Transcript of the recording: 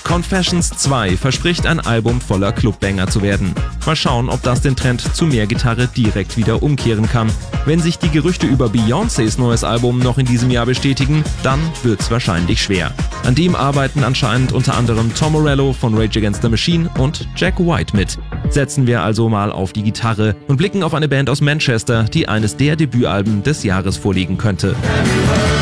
Confessions 2 verspricht ein Album voller Clubbanger zu werden. Mal schauen, ob das den Trend zu mehr Gitarre direkt wieder umkehren kann. Wenn sich die Gerüchte über Beyoncés neues Album noch in diesem Jahr bestätigen, dann wird's wahrscheinlich schwer. An dem arbeiten anscheinend unter anderem Tom Morello von Rage Against the Machine und Jack White mit. Setzen wir also mal auf die Gitarre und blicken auf eine Band aus Manchester, die eines der Debütalben des Jahres vorlegen könnte.